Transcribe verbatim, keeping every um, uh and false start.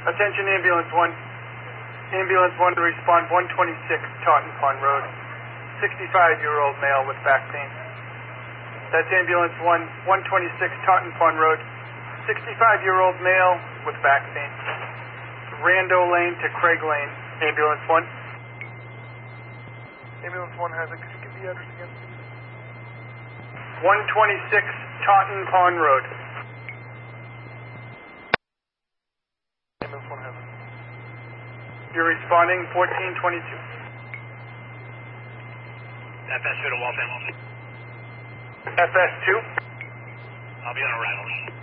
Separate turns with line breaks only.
Attention ambulance one. Ambulance one to respond one twenty-six Taunton Pond Road. sixty-five-year-old male with back pain. That's ambulance one, one twenty-six Taunton Pond Road. sixty-five-year-old male with back pain. Rando Lane to Craig Lane. Ambulance one.
Ambulance one has it. Could you give the address again?
one twenty-six Taunton Pond Road.
Ambulance one has it.
You're responding fourteen twenty-two.
F S two to Waltham.
F S two.
I'll be on arrival.